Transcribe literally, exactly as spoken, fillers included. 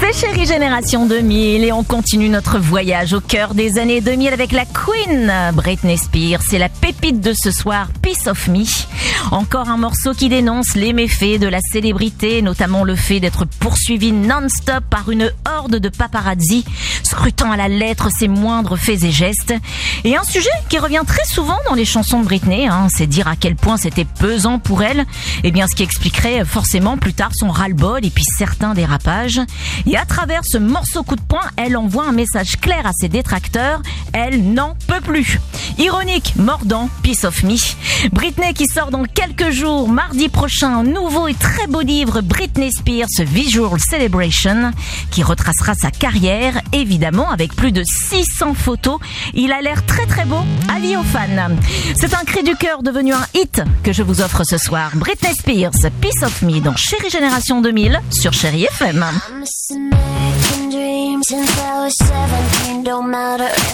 C'est Chérie Génération deux mille et on continue notre voyage au cœur des années deux mille avec la Queen Britney Spears. C'est la pépite de ce soir, Piece of Me. Encore un morceau qui dénonce les méfaits de la célébrité, notamment le fait d'être poursuivi non-stop par une horde de paparazzi, scrutant à la lettre ses moindres faits et gestes. Et un sujet qui revient très souvent dans les chansons de Britney, hein, c'est dire à quel point c'était pesant pour elle, et bien ce qui expliquerait forcément plus tard son ras-le-bol et puis certains dérapages. Et à travers ce morceau coup de poing, elle envoie un message clair à ses détracteurs, elle n'en peut plus. Ironique, mordant, Piece of Me. Britney qui sort dans quelques jours, mardi prochain, un nouveau et très beau livre, Britney Spears Visual Celebration, qui retracera sa carrière, évidemment avec plus de six cents photos. Il a l'air très très beau, avis aux fans. C'est un cri du cœur devenu un hit que je vous offre ce soir. Britney Spears, Piece of Me dans Chérie Génération deux mille sur Chérie F M.